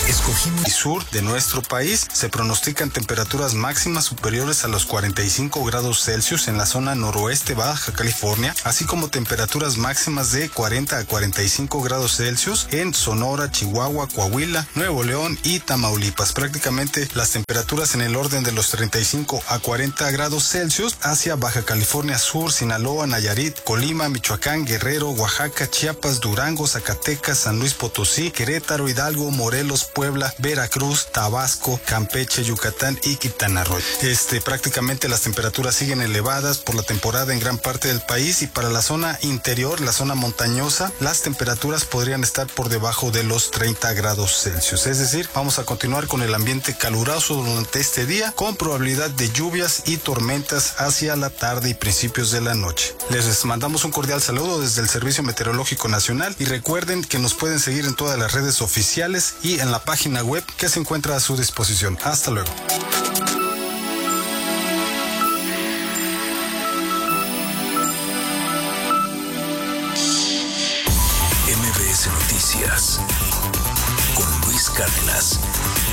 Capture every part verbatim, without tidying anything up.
Escogimos el sur de nuestro país. Se pronostican temperaturas máximas superiores a los cuarenta y cinco grados Celsius en la zona noroeste Baja California, así como temperaturas máximas de cuarenta a cuarenta y cinco grados Celsius en Sonora, Chihuahua, Coahuila, Nuevo León y Tamaulipas. Prácticamente las temperaturas en el orden de los treinta y cinco a cuarenta grados Celsius hacia Baja California Sur, Sinaloa, Nayarit, Colima, Michoacán, Guerrero, Oaxaca, Chiapas, Durango, Zacatecas, San Luis Potosí, Querétaro, Hidalgo, Morelos, Puebla, Veracruz, Tabasco, Campeche, Yucatán y Quintana Roo. Este, prácticamente las temperaturas siguen elevadas por la temporada en gran parte del país, y para la zona interior, la zona montañosa, las temperaturas podrían estar por debajo de los treinta grados Celsius. Es decir, vamos a continuar con el ambiente caluroso durante este día, con probabilidad de lluvias y tormentas hacia la tarde y principios de la noche. Les mandamos un cordial saludo desde el Servicio Meteorológico Nacional, y recuerden que nos pueden seguir en todas las redes oficiales y en la página web que se encuentra a su disposición. Hasta luego. M B S Noticias con Luis Cárdenas.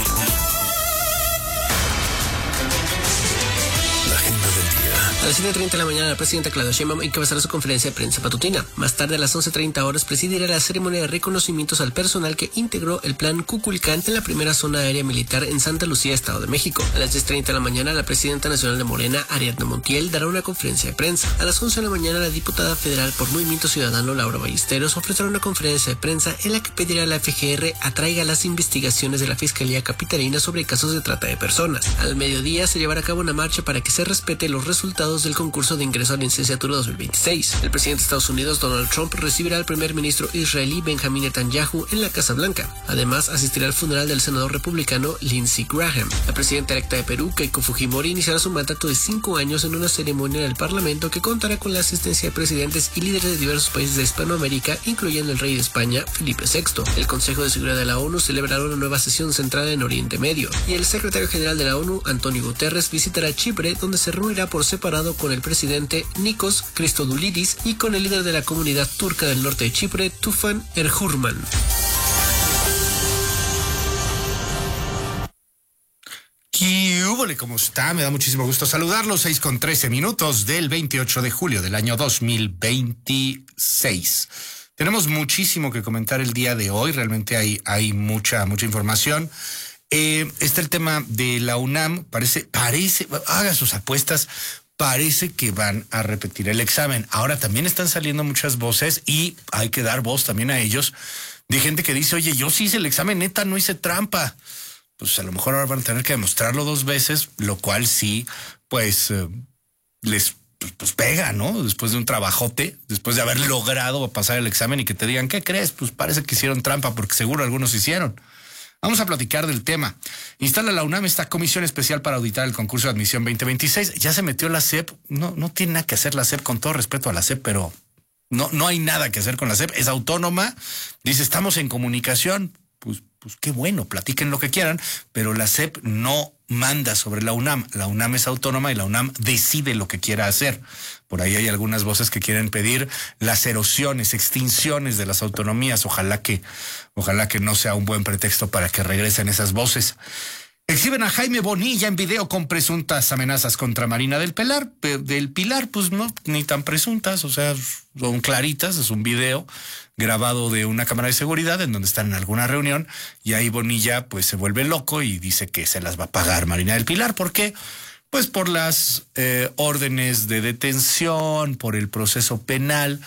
La agenda del día. A las siete treinta de la mañana, la presidenta Claudia Sheinbaum encabezará su conferencia de prensa matutina. Más tarde, a las once treinta horas, presidirá la ceremonia de reconocimientos al personal que integró el plan Cuculcán en la primera zona aérea militar en Santa Lucía, Estado de México. A las diez treinta de la mañana, la presidenta nacional de Morena, Ariadna Montiel, dará una conferencia de prensa. A las once de la mañana, la diputada federal por Movimiento Ciudadano, Laura Ballesteros, ofrecerá una conferencia de prensa en la que pedirá a la F G R atraiga las investigaciones de la Fiscalía Capitalina sobre casos de trata de personas. Al mediodía, se llevará a cabo una marcha para que se respete los resultados del concurso de ingreso a la licenciatura dos mil veintiséis. El presidente de Estados Unidos, Donald Trump, recibirá al primer ministro israelí Benjamin Netanyahu en la Casa Blanca. Además, asistirá al funeral del senador republicano Lindsey Graham. La presidenta electa de Perú, Keiko Fujimori, iniciará su mandato de cinco años en una ceremonia en el Parlamento que contará con la asistencia de presidentes y líderes de diversos países de Hispanoamérica, incluyendo el rey de España, Felipe sexto. El Consejo de Seguridad de la ONU celebrará una nueva sesión centrada en Oriente Medio. Y el secretario general de la ONU, Antonio Guterres, visitará Chipre, donde se reunirá por separado con el presidente Nikos Christodoulidis y con el líder de la comunidad turca del norte de Chipre, Tufan Erhurman. ¿Qué húbole? ¿Cómo está? Me da muchísimo gusto saludarlos. seis con trece minutos del veintiocho de julio del año dos mil veintiséis. Tenemos muchísimo que comentar el día de hoy. Realmente hay, hay mucha, mucha información. Eh, está el tema de la UNAM. Parece, parece, haga sus apuestas. Parece que van a repetir el examen. Ahora también están saliendo muchas voces, y hay que dar voz también a ellos, de gente que dice, oye, yo sí hice el examen, neta, no hice trampa. Pues a lo mejor ahora van a tener que demostrarlo dos veces, lo cual sí, pues, eh, les pues, pues pega, ¿no? Después de un trabajote, después de haber logrado pasar el examen y que te digan, ¿qué crees? Pues parece que hicieron trampa, porque seguro algunos hicieron. Vamos a platicar del tema. Instala la UNAM esta comisión especial para auditar el concurso de admisión veinte veintiséis. Ya se metió la S E P. No, no tiene nada que hacer la S E P, con todo respeto a la S E P, pero no, no hay nada que hacer con la S E P. Es autónoma. Dice, estamos en comunicación. Pues, pues qué bueno, platiquen lo que quieran, pero la S E P no manda sobre la UNAM. La UNAM es autónoma y la UNAM decide lo que quiera hacer. Por ahí hay algunas voces que quieren pedir las erosiones, extinciones de las autonomías. Ojalá que, ojalá que no sea un buen pretexto para que regresen esas voces. Exhiben a Jaime Bonilla en video con presuntas amenazas contra Marina del Pilar. Del Pilar, pues no, ni tan presuntas, o sea, son claritas. Es un video grabado de una cámara de seguridad en donde están en alguna reunión, y ahí Bonilla pues se vuelve loco y dice que se las va a pagar Marina del Pilar. ¿Por qué? Pues por las eh, órdenes de detención, por el proceso penal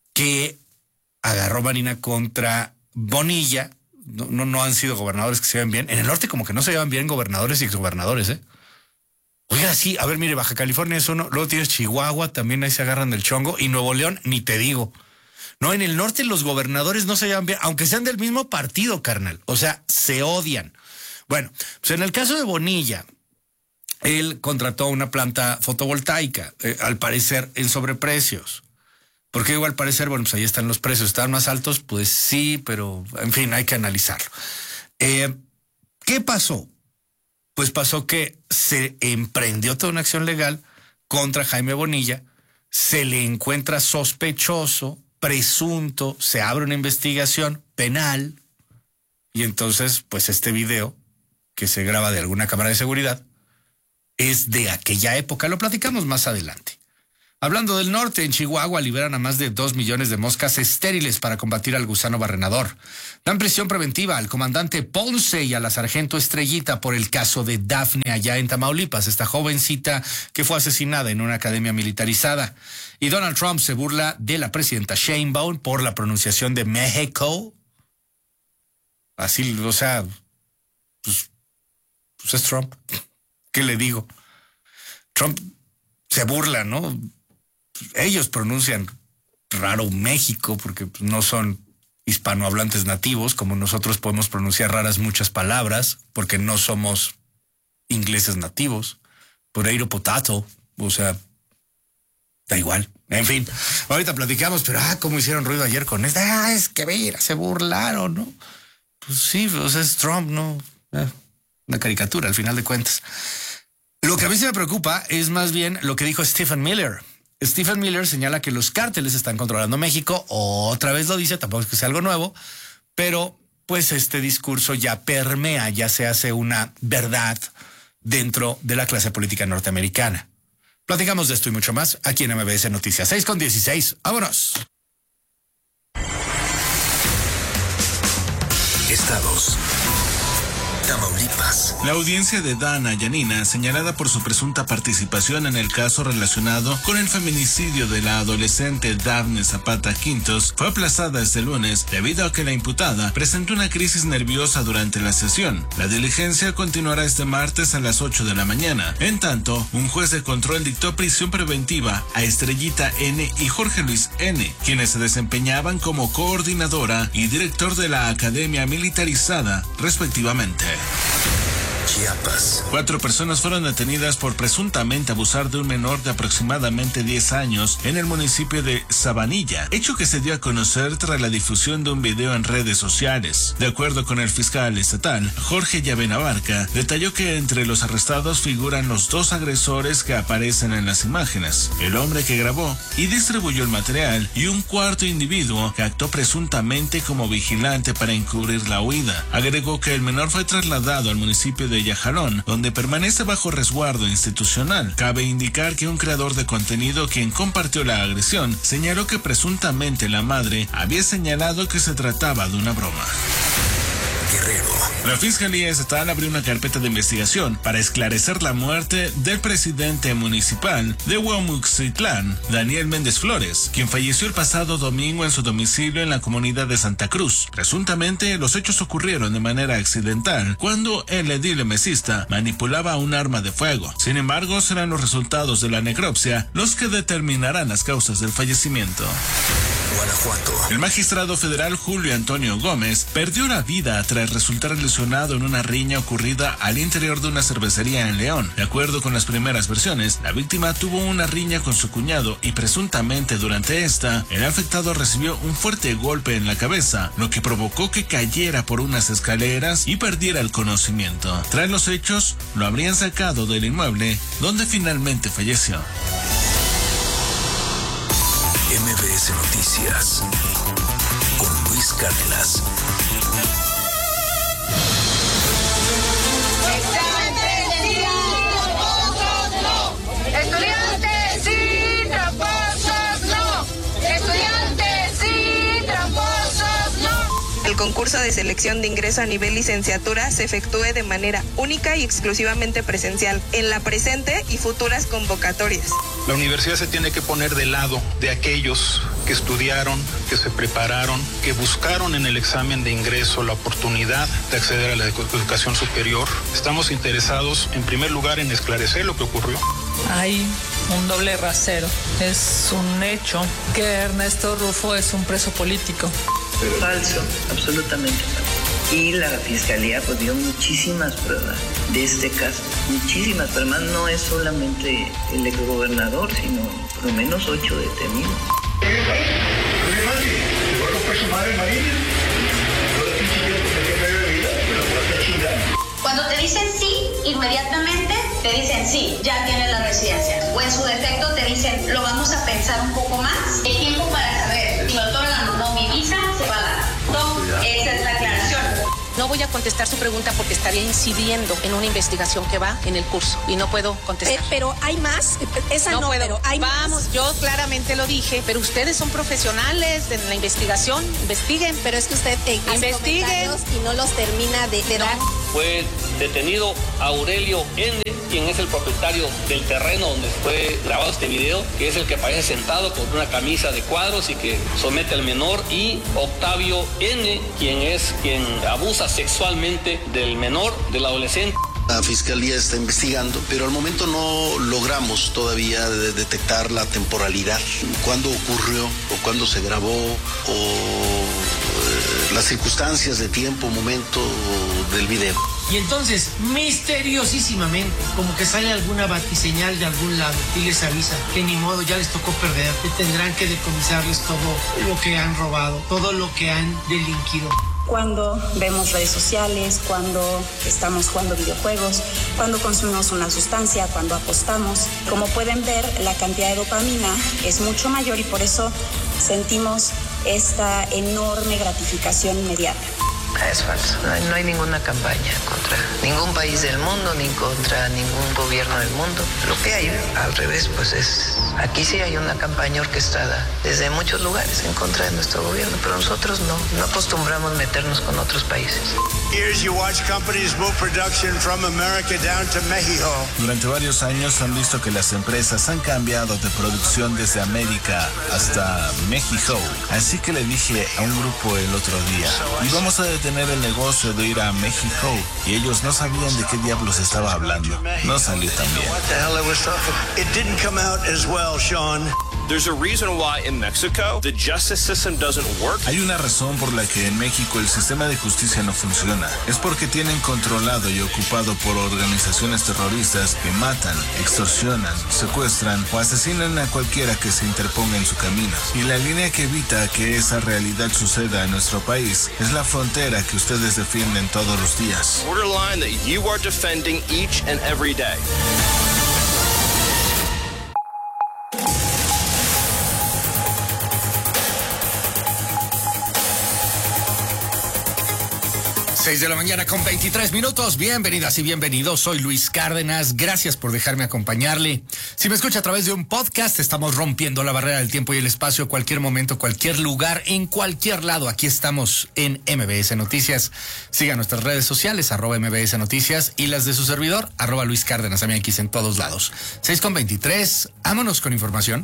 que agarró Marina contra Bonilla. No, no, no han sido gobernadores que se llevan bien. En el norte como que no se llevan bien gobernadores y exgobernadores, ¿eh? Oiga, sí, a ver, mire, Baja California es uno, luego tienes Chihuahua, también ahí se agarran del chongo, y Nuevo León, ni te digo. No, en el norte los gobernadores no se llevan bien, aunque sean del mismo partido, carnal. O sea, se odian. Bueno, pues en el caso de Bonilla, él contrató una planta fotovoltaica, eh, al parecer en sobreprecios. Porque igual al parecer, bueno, pues ahí están los precios, ¿están más altos? Pues sí, pero en fin, hay que analizarlo. Eh, ¿Qué pasó? Pues pasó que se emprendió toda una acción legal contra Jaime Bonilla, se le encuentra sospechoso, presunto, se abre una investigación penal Y entonces, pues este video que se graba de alguna cámara de seguridad es de aquella época. Lo platicamos más adelante. Hablando del norte, en Chihuahua liberan a más de dos millones de moscas estériles para combatir al gusano barrenador. Dan prisión preventiva al comandante Ponce y a la sargento Estrellita por el caso de Dafne allá en Tamaulipas, esta jovencita que fue asesinada en una academia militarizada. Y Donald Trump se burla de la presidenta Sheinbaum por la pronunciación de México. Así, o sea, pues, pues es Trump. ¿Qué le digo? Trump se burla, ¿no? Ellos pronuncian raro México porque no son hispanohablantes nativos, como nosotros podemos pronunciar raras muchas palabras porque no somos ingleses nativos. Potato, potato, o sea, da igual. En fin, ahorita platicamos, pero ah, cómo hicieron ruido ayer con esto. Ah, es que mira, se burlaron, ¿no? Pues sí, pues es Trump, ¿no? Eh, una caricatura al final de cuentas. Lo que a mí se me preocupa es más bien lo que dijo Stephen Miller. Stephen Miller señala que los cárteles están controlando México. Otra vez lo dice, tampoco es que sea algo nuevo, pero pues este discurso ya permea, ya se hace una verdad dentro de la clase política norteamericana. Platicamos de esto y mucho más aquí en M B S Noticias. seis con dieciséis. ¡Vámonos! Estados. Tamaulipas. La audiencia de Dana Yanina, señalada por su presunta participación en el caso relacionado con el feminicidio de la adolescente Dafne Zapata Quintos, fue aplazada este lunes debido a que la imputada presentó una crisis nerviosa durante la sesión. La diligencia continuará este martes a las ocho de la mañana. En tanto, un juez de control dictó prisión preventiva a Estrellita N y Jorge Luis N, quienes se desempeñaban como coordinadora y director de la Academia Militarizada, respectivamente. Chiapas. Cuatro personas fueron detenidas por presuntamente abusar de un menor de aproximadamente diez años en el municipio de Sabanilla, hecho que se dio a conocer tras la difusión de un video en redes sociales. De acuerdo con el fiscal estatal, Jorge Llavenabarca, detalló que entre los arrestados figuran los dos agresores que aparecen en las imágenes, el hombre que grabó y distribuyó el material y un cuarto individuo que actuó presuntamente como vigilante para encubrir la huida. Agregó que el menor fue trasladado al municipio de Yajalón, donde permanece bajo resguardo institucional. Cabe indicar que un creador de contenido quien compartió la agresión señaló que presuntamente la madre había señalado que se trataba de una broma. Guerrero. La Fiscalía Estatal abrió una carpeta de investigación para esclarecer la muerte del presidente municipal de Huamuxitlán, Daniel Méndez Flores, quien falleció el pasado domingo en su domicilio en la comunidad de Santa Cruz. Presuntamente, los hechos ocurrieron de manera accidental cuando el edil mesista manipulaba un arma de fuego. Sin embargo, serán los resultados de la necropsia los que determinarán las causas del fallecimiento. Guanajuato. El magistrado federal Julio Antonio Gómez perdió la vida tras resultar lesionado en una riña ocurrida al interior de una cervecería en León. De acuerdo con las primeras versiones, la víctima tuvo una riña con su cuñado y presuntamente durante esta, el afectado recibió un fuerte golpe en la cabeza, lo que provocó que cayera por unas escaleras y perdiera el conocimiento. Tras los hechos, lo habrían sacado del inmueble, donde finalmente falleció. M B S Noticias con Luis Cárdenas. Estudiantes sin tramposos no. Estudiantes sin tramposos no. El concurso de selección de ingreso a nivel licenciatura se efectúe de manera única y exclusivamente presencial en la presente y futuras convocatorias. La universidad se tiene que poner del lado de aquellos que estudiaron, que se prepararon, que buscaron en el examen de ingreso la oportunidad de acceder a la educación superior. Estamos interesados, en primer lugar, en esclarecer lo que ocurrió. Hay un doble rasero. Es un hecho que Ernesto Rufo es un preso político. Falso, absolutamente falso. Y la fiscalía pues dio muchísimas pruebas de este caso, muchísimas, pero además no es solamente el exgobernador, sino por lo menos ocho detenidos. Cuando te dicen sí, inmediatamente te dicen sí, ya tienes la residencia. O en su defecto te dicen, lo vamos a pensar un poco más. El tiempo para saber si me otorgan o no mi visa se va a dar. No, esa es la aclaración. No voy a contestar su pregunta porque estaría incidiendo en una investigación que va en el curso y no puedo contestar. Eh, pero hay más, esa no, no puedo. Pero hay Vamos, más. Yo claramente lo dije, pero ustedes son profesionales de la investigación, investiguen. Pero es que usted eh, investiguen y no los termina de, de no. dar. Fue detenido Aurelio N., quien es el propietario del terreno donde fue grabado este video, que es el que aparece sentado con una camisa de cuadros y que somete al menor, y Octavio N., quien es quien abusa sexualmente del menor, del adolescente. La Fiscalía está investigando, pero al momento no logramos todavía de detectar la temporalidad, cuándo ocurrió o cuándo se grabó o eh, las circunstancias de tiempo, momento del video. Y entonces, misteriosísimamente, como que sale alguna batiseñal de algún lado y les avisa que ni modo, ya les tocó perder, que tendrán que decomisarles todo lo que han robado, todo lo que han delinquido. Cuando vemos redes sociales, cuando estamos jugando videojuegos, cuando consumimos una sustancia, cuando apostamos. Como pueden ver, la cantidad de dopamina es mucho mayor y por eso sentimos esta enorme gratificación inmediata. Es falso. No hay, no hay ninguna campaña contra ningún país del mundo ni contra ningún gobierno del mundo. Lo que hay al revés, pues es... Aquí sí hay una campaña orquestada desde muchos lugares en contra de nuestro gobierno, pero nosotros no, no acostumbramos meternos con otros países. Durante varios años han visto que las empresas han cambiado de producción desde América hasta México. Así que le dije a un grupo el otro día, y vamos a detener el negocio de ir a México. Y ellos no sabían de qué diablos estaba hablando. No salió tan bien. There's a reason why in Mexico the justice system doesn't work. Hay una razón por la que en México el sistema de justicia no funciona. Es porque tienen controlado y ocupado por organizaciones terroristas que matan, extorsionan, secuestran o asesinan a cualquiera que se interponga en su camino. Y la línea que evita que esa realidad suceda en nuestro país es la frontera que ustedes defienden todos los días. Borderline that you are defending each and every day. seis de la mañana con veintitrés minutos. Bienvenidas y bienvenidos. Soy Luis Cárdenas. Gracias por dejarme acompañarle. Si me escucha a través de un podcast, estamos rompiendo la barrera del tiempo y el espacio. Cualquier momento, cualquier lugar, en cualquier lado. Aquí estamos en M B S Noticias. Siga nuestras redes sociales, arroba M B S Noticias, y las de su servidor, arroba Luis Cárdenas, M X en todos lados. seis con veintitrés. Vámonos con información.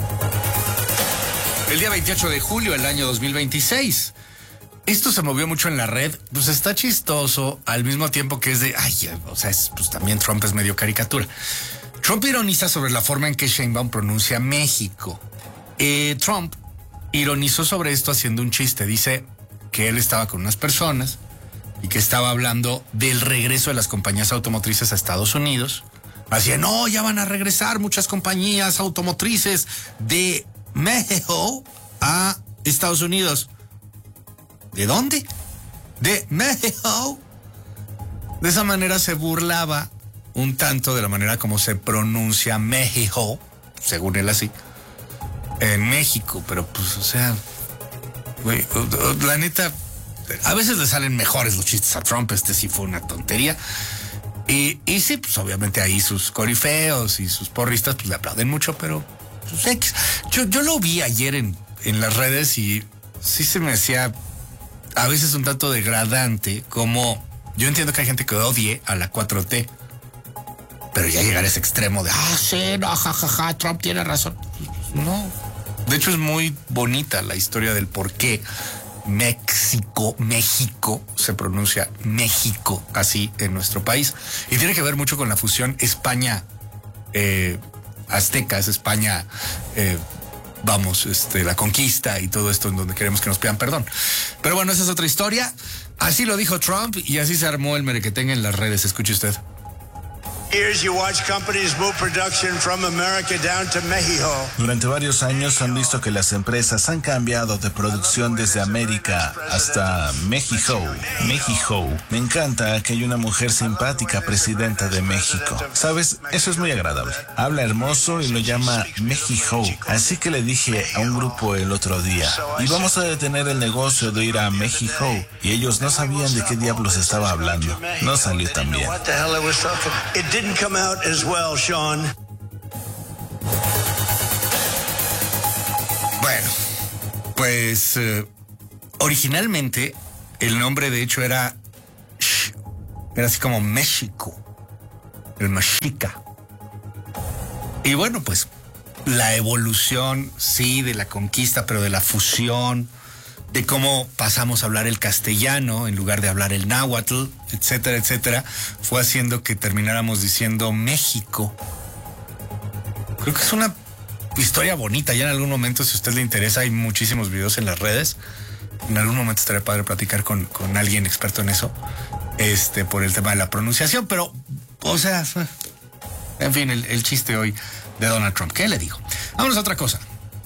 El día veintiocho de julio del año dos mil veintiséis. Esto se movió mucho en la red, pues está chistoso, al mismo tiempo que es de, ay, o sea, es, pues también Trump es medio caricatura. Trump ironiza sobre la forma en que Sheinbaum pronuncia México. Eh, Trump ironizó sobre esto haciendo un chiste. Dice que él estaba con unas personas y que estaba hablando del regreso de las compañías automotrices a Estados Unidos. Así, no, ya van a regresar muchas compañías automotrices de México a Estados Unidos. ¿De dónde? De México. De esa manera se burlaba un tanto de la manera como se pronuncia México, según él así, en México. Pero pues, o sea, güey, la neta, a veces le salen mejores los chistes a Trump. Este sí fue una tontería. Y, y sí, pues obviamente ahí sus corifeos y sus porristas pues le aplauden mucho, pero pues, X. Yo, yo lo vi ayer en, en las redes y sí se me hacía a veces un tanto degradante, como yo entiendo que hay gente que odie a la cuatro T, pero ya llegar a ese extremo de, ah, sí, no, jajaja, ja, ja, Trump tiene razón. No. De hecho, es muy bonita la historia del por qué México, México, se pronuncia México así en nuestro país. Y tiene que ver mucho con la fusión España eh, azteca, es España... Eh, Vamos, este, la conquista y todo esto en donde queremos que nos pidan perdón. Pero bueno, esa es otra historia. Así lo dijo Trump y así se armó el merequetengue en las redes. Escuche usted. Durante varios años han visto que las empresas han cambiado de producción desde América hasta México. México. Me encanta que haya una mujer simpática presidenta de México. ¿Sabes? Eso es muy agradable. Habla hermoso y lo llama México. Así que le dije a un grupo el otro día, y vamos a detener el negocio de ir a México. Y ellos no sabían de qué diablos estaba hablando. No salió tan bien. Bueno, pues eh, originalmente el nombre de hecho era era así como México, el Mexica. Y bueno, pues la evolución, sí, de la conquista, pero de la fusión, de cómo pasamos a hablar el castellano en lugar de hablar el náhuatl, etcétera, etcétera, fue haciendo que termináramos diciendo México. Creo que es una historia bonita. Ya en algún momento, si a usted le interesa, hay muchísimos videos en las redes. En algún momento estaría padre platicar con, con alguien experto en eso, este, por el tema de la pronunciación, pero, o sea, en fin, el, el chiste hoy de Donald Trump. ¿Qué le digo? Vámonos a otra cosa.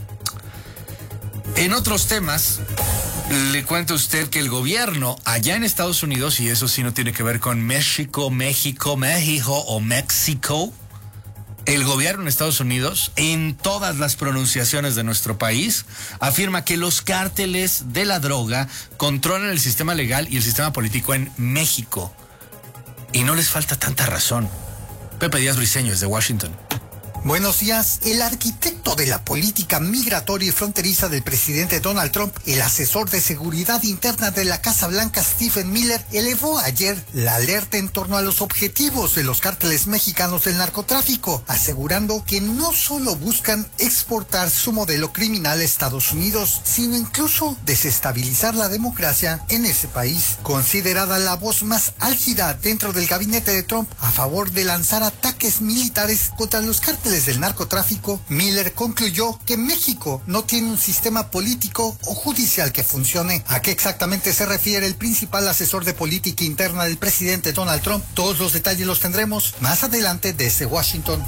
En otros temas, le cuento a usted que el gobierno allá en Estados Unidos, y eso sí no tiene que ver con México, México, México o México, el gobierno en Estados Unidos, en todas las pronunciaciones de nuestro país, afirma que los cárteles de la droga controlan el sistema legal y el sistema político en México. Y no les falta tanta razón. Pepe Díaz Briceño, desde Washington. Buenos días. El arquitecto de la política migratoria y fronteriza del presidente Donald Trump, el asesor de seguridad interna de la Casa Blanca, Stephen Miller, elevó ayer la alerta en torno a los objetivos de los cárteles mexicanos del narcotráfico, asegurando que no solo buscan exportar su modelo criminal a Estados Unidos, sino incluso desestabilizar la democracia en ese país. Considerada la voz más álgida dentro del gabinete de Trump a favor de lanzar ataques militares contra los cárteles del narcotráfico, Miller concluyó que México no tiene un sistema político o judicial que funcione. ¿A qué exactamente se refiere el principal asesor de política interna del presidente Donald Trump? Todos los detalles los tendremos más adelante desde Washington.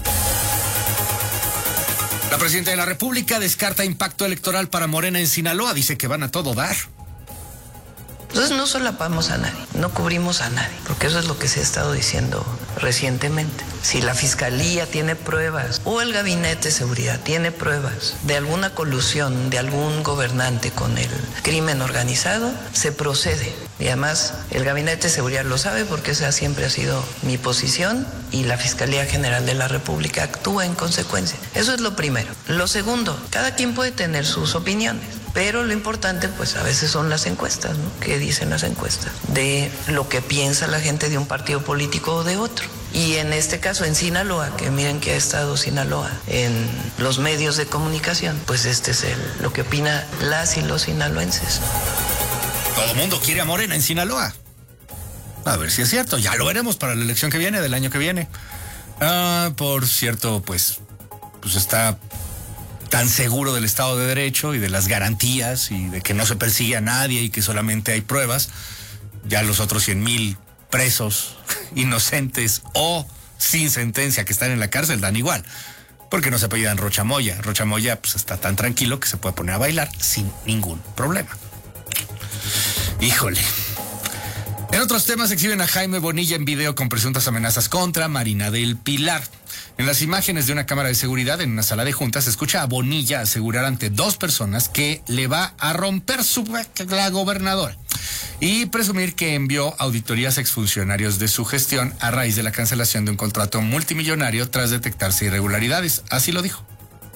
La presidenta de la República descarta impacto electoral para Morena en Sinaloa. Dice que van a todo dar. Entonces no solapamos a nadie, no cubrimos a nadie, porque eso es lo que se ha estado diciendo recientemente. Si la Fiscalía tiene pruebas o el Gabinete de Seguridad tiene pruebas de alguna colusión de algún gobernante con el crimen organizado, se procede. Y además el Gabinete de Seguridad lo sabe porque esa siempre ha sido mi posición y la Fiscalía General de la República actúa en consecuencia. Eso es lo primero. Lo segundo, cada quien puede tener sus opiniones. Pero lo importante, pues a veces son las encuestas, ¿no? ¿Qué dicen las encuestas? De lo que piensa la gente de un partido político o de otro. Y en este caso, en Sinaloa, que miren que ha estado Sinaloa en los medios de comunicación, pues este es el, lo que opina las y los sinaloenses. Todo el mundo quiere a Morena en Sinaloa. A ver si es cierto. Ya lo veremos para la elección que viene, del año que viene. Ah, por cierto, pues, pues está tan seguro del Estado de Derecho y de las garantías y de que no se persigue a nadie y que solamente hay pruebas. Ya los otros cien mil presos inocentes o sin sentencia que están en la cárcel dan igual, porque no se apellidan Rocha Moya. Rocha Moya pues está tan tranquilo que se puede poner a bailar sin ningún problema. Híjole. En otros temas, exhiben a Jaime Bonilla en video con presuntas amenazas contra Marina del Pilar. En las imágenes de una cámara de seguridad en una sala de juntas, se escucha a Bonilla asegurar ante dos personas que le va a romper su la gobernadora y presumir que envió auditorías a exfuncionarios de su gestión a raíz de la cancelación de un contrato multimillonario tras detectarse irregularidades. Así lo dijo.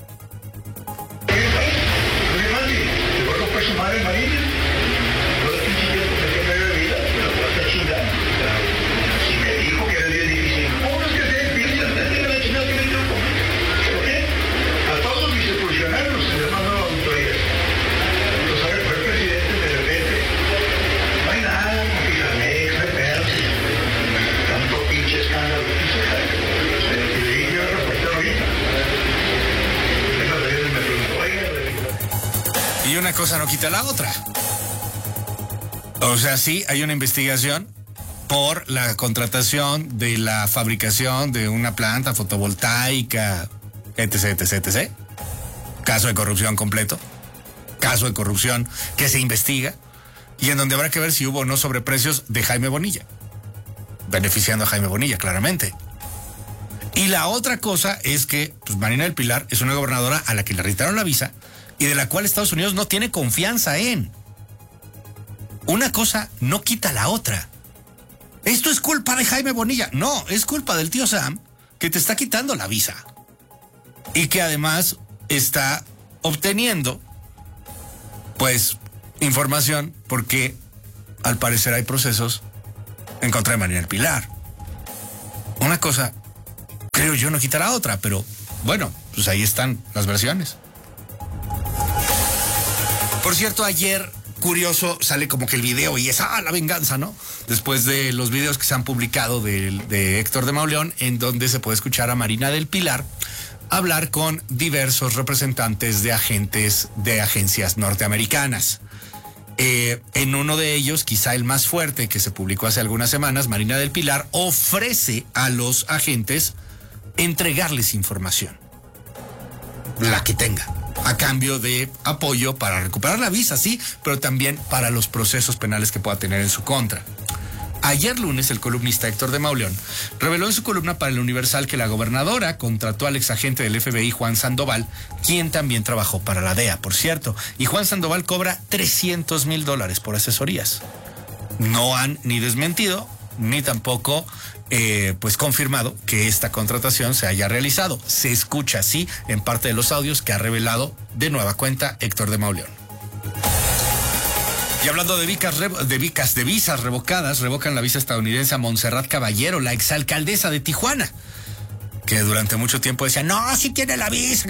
Y una cosa no quita la otra. O sea, sí, hay una investigación por la contratación de la fabricación de una planta fotovoltaica, etc, etc, etcétera. Caso de corrupción completo. Caso de corrupción que se investiga y en donde habrá que ver si hubo o no sobreprecios de Jaime Bonilla. Beneficiando a Jaime Bonilla, claramente. Y la otra cosa es que pues, Marina del Pilar es una gobernadora a la que le retiraron la visa y de la cual Estados Unidos no tiene confianza en. Una cosa no quita la otra. Esto es culpa de Jaime Bonilla. No, es culpa del tío Sam que te está quitando la visa. Y que además está obteniendo, pues, información porque al parecer hay procesos en contra de Marina del Pilar. Una cosa, creo yo, no quita la otra, pero bueno, pues ahí están las versiones. Por cierto, ayer, curioso, sale como que el video y es, ah, la venganza, ¿no? Después de los videos que se han publicado de, de Héctor de Mauleón, en donde se puede escuchar a Marina del Pilar hablar con diversos representantes de agentes de agencias norteamericanas. Eh, en uno de ellos, quizá el más fuerte, que se publicó hace algunas semanas, Marina del Pilar ofrece a los agentes entregarles información, la que tenga, a cambio de apoyo para recuperar la visa, sí, pero también para los procesos penales que pueda tener en su contra. Ayer lunes, el columnista Héctor de Mauleón reveló en su columna para El Universal que la gobernadora contrató al exagente del F B I, Juan Sandoval, quien también trabajó para la D E A, por cierto. Y Juan Sandoval cobra trescientos mil dólares por asesorías. No han ni desmentido, ni tampoco eh, pues confirmado que esta contratación se haya realizado. Se escucha así en parte de los audios que ha revelado de nueva cuenta Héctor de Mauleón. Y hablando de vicas, de vicas, de visas revocadas, revocan la visa estadounidense a Montserrat Caballero, la exalcaldesa de Tijuana, que durante mucho tiempo decía, no, sí tiene la visa.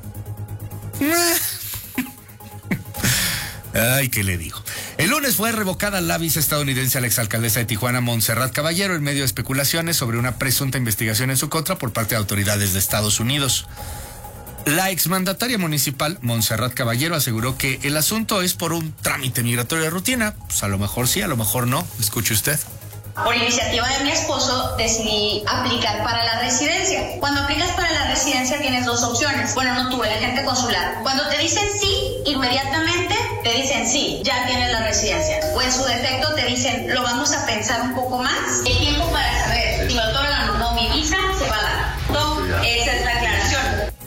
Ay, ¿qué le digo? El lunes fue revocada la visa estadounidense a la exalcaldesa de Tijuana, Montserrat Caballero, en medio de especulaciones sobre una presunta investigación en su contra por parte de autoridades de Estados Unidos. La exmandataria municipal, Montserrat Caballero, aseguró que el asunto es por un trámite migratorio de rutina. Pues a lo mejor sí, a lo mejor no. Escuche usted. Por iniciativa de mi esposo decidí aplicar para la residencia. Cuando aplicas para la residencia tienes dos opciones. Bueno, no tú, el agente consular. Cuando te dicen sí, inmediatamente te dicen sí, ya tienes la residencia. O en su defecto te dicen, lo vamos a pensar un poco más. El tiempo para saber si me otorgan o no mi visa se va a dar. No, esa es la aclaración.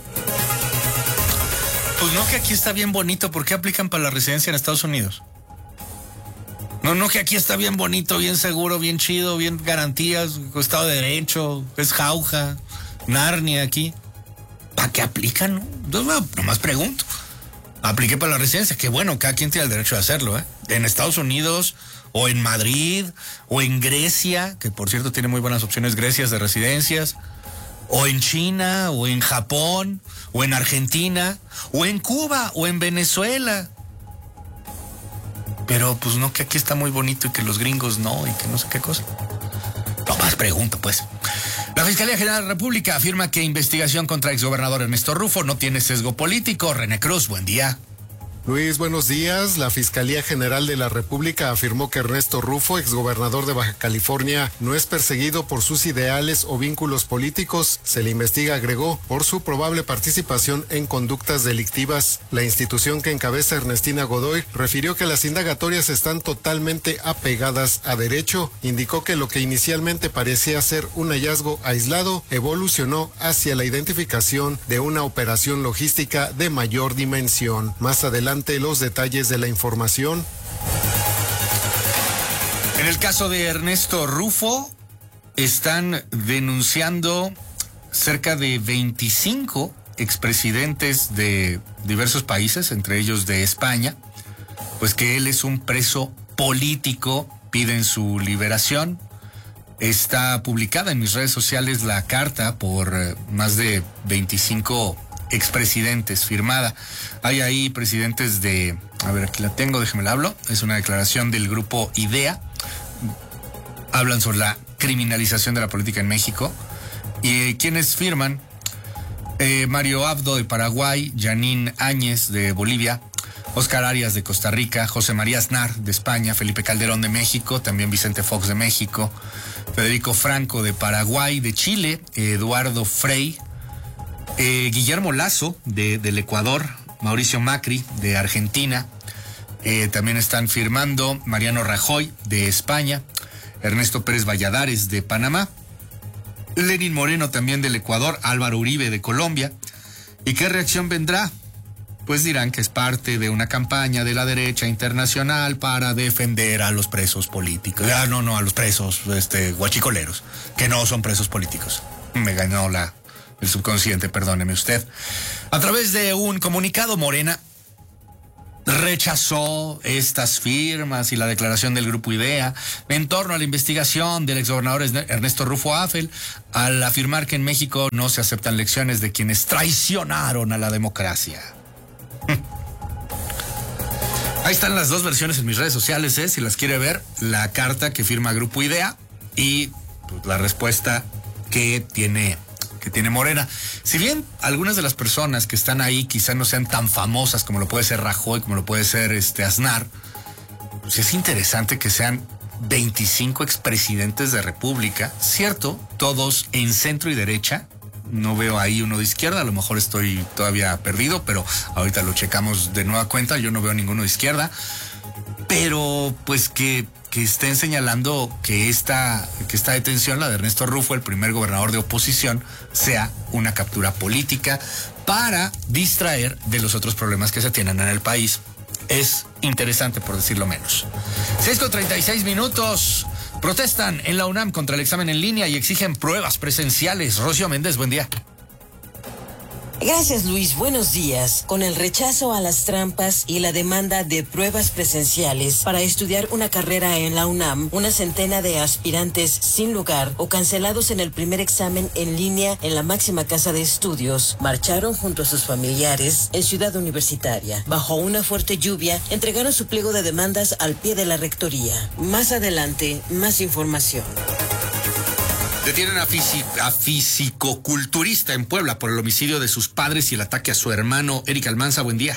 Pues no, que aquí está bien bonito. ¿Por qué aplican para la residencia en Estados Unidos? No, no, que aquí está bien bonito, bien seguro, bien chido, bien garantías, Estado de Derecho, es jauja, Narnia aquí. ¿Para qué aplican? No? Entonces, bueno, nomás pregunto. Apliqué para la residencia, que bueno, cada quien tiene el derecho de hacerlo, ¿eh? En Estados Unidos, o en Madrid, o en Grecia, que por cierto tiene muy buenas opciones Grecia de residencias, o en China, o en Japón, o en Argentina, o en Cuba, o en Venezuela. Pero pues no, que aquí está muy bonito y que los gringos no, y que no sé qué cosa. No más pregunto, pues. La Fiscalía General de la República afirma que investigación contra exgobernador Ernesto Rufo no tiene sesgo político. René Cruz, buen día. Luis, buenos días. La Fiscalía General de la República afirmó que Ernesto Rufo, exgobernador de Baja California, no es perseguido por sus ideales o vínculos políticos. Se le investiga, agregó, por su probable participación en conductas delictivas. La institución que encabeza Ernestina Godoy refirió que las indagatorias están totalmente apegadas a derecho. Indicó que lo que inicialmente parecía ser un hallazgo aislado evolucionó hacia la identificación de una operación logística de mayor dimensión. Más adelante, los detalles de la información. En el caso de Ernesto Rufo, están denunciando cerca de veinticinco expresidentes de diversos países, entre ellos de España, pues que él es un preso político, piden su liberación. Está publicada en mis redes sociales la carta por eh, más de veinticinco expresidentes firmada. Hay ahí presidentes de, a ver, aquí la tengo, déjeme la hablo, es una declaración del grupo IDEA, hablan sobre la criminalización de la política en México, y eh, quienes firman, eh, Mario Abdo de Paraguay, Janine Áñez de Bolivia, Oscar Arias de Costa Rica, José María Aznar de España, Felipe Calderón de México, también Vicente Fox de México, Federico Franco de Paraguay, de Chile, Eduardo Frei, eh, Guillermo Lazo de, del Ecuador, Mauricio Macri de Argentina, eh, también están firmando Mariano Rajoy de España, Ernesto Pérez Valladares de Panamá, Lenín Moreno también del Ecuador, Álvaro Uribe de Colombia. ¿Y qué reacción vendrá? Pues dirán que es parte de una campaña de la derecha internacional para defender a los presos políticos. Ah, no, no, a los presos este, guachicoleros, que no son presos políticos. Me ganó la, el subconsciente, perdóneme usted. A través de un comunicado, Morena rechazó estas firmas y la declaración del Grupo IDEA en torno a la investigación del exgobernador Ernesto Rufo Áfel al afirmar que en México no se aceptan lecciones de quienes traicionaron a la democracia. Ahí están las dos versiones en mis redes sociales, ¿eh? Si las quiere ver, la carta que firma Grupo IDEA y pues, la respuesta que tiene, que tiene Morena. Si bien algunas de las personas que están ahí quizá no sean tan famosas como lo puede ser Rajoy, como lo puede ser este Aznar, pues es interesante que sean veinticinco expresidentes de República, cierto, todos en centro y derecha. No veo ahí uno de izquierda, a lo mejor estoy todavía perdido, pero ahorita lo checamos de nueva cuenta, yo no veo ninguno de izquierda, pero pues que, que estén señalando que esta, que esta detención, la de Ernesto Rufo, el primer gobernador de oposición, sea una captura política para distraer de los otros problemas que se tienen en el país. Es interesante, por decirlo menos. seis con treinta y seis minutos. Protestan en la UNAM contra el examen en línea y exigen pruebas presenciales. Rocío Méndez, buen día. Gracias, Luis. Buenos días. Con el rechazo a las trampas y la demanda de pruebas presenciales para estudiar una carrera en la UNAM, una centena de aspirantes sin lugar o cancelados en el primer examen en línea en la máxima casa de estudios marcharon junto a sus familiares en Ciudad Universitaria. Bajo una fuerte lluvia, entregaron su pliego de demandas al pie de la rectoría. Más adelante, más información. Detienen a, fisi- a fisicoculturista en Puebla por el homicidio de sus padres y el ataque a su hermano. Eric Almanza, buen día.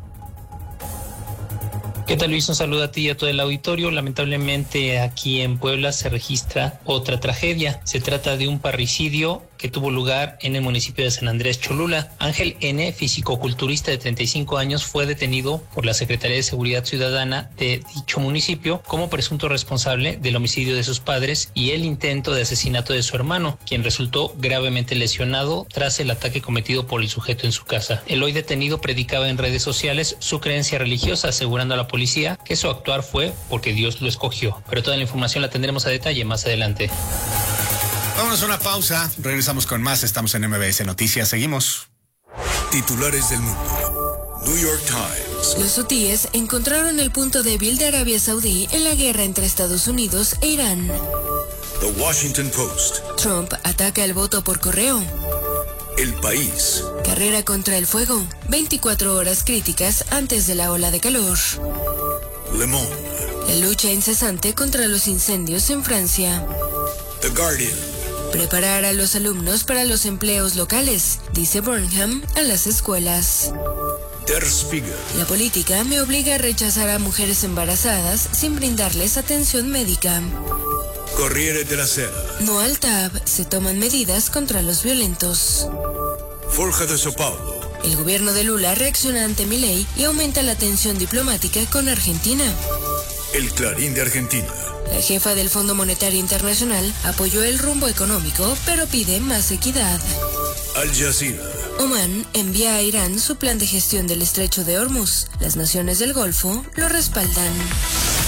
¿Qué tal, Luis? Un saludo a ti y a todo el auditorio. Lamentablemente aquí en Puebla se registra otra tragedia. Se trata de un parricidio que tuvo lugar en el municipio de San Andrés Cholula. Ángel N., fisicoculturista de treinta y cinco años, fue detenido por la Secretaría de Seguridad Ciudadana de dicho municipio como presunto responsable del homicidio de sus padres y el intento de asesinato de su hermano, quien resultó gravemente lesionado tras el ataque cometido por el sujeto en su casa. El hoy detenido predicaba en redes sociales su creencia religiosa, asegurando a la policía que su actuar fue porque Dios lo escogió. Pero toda la información la tendremos a detalle más adelante. Vámonos a una pausa, regresamos con más, estamos en M B S Noticias, seguimos. Titulares del mundo. New York Times. Los hutíes encontraron el punto débil de Arabia Saudí en la guerra entre Estados Unidos e Irán. The Washington Post. Trump ataca el voto por correo. El País. Carrera contra el fuego. veinticuatro horas críticas antes de la ola de calor. Le Monde. La lucha incesante contra los incendios en Francia. The Guardian. Preparar a los alumnos para los empleos locales, dice Burnham a las escuelas. Der Spiegel. La política me obliga a rechazar a mujeres embarazadas sin brindarles atención médica. Corriere della Sera. No al T A B, se toman medidas contra los violentos. Folha de São Paulo. El gobierno de Lula reacciona ante Milei y aumenta la tensión diplomática con Argentina. El Clarín de Argentina. La jefa del Fondo Monetario Internacional apoyó el rumbo económico, pero pide más equidad. Al Jazeera. Omán envía a Irán su plan de gestión del estrecho de Hormuz. Las naciones del Golfo lo respaldan.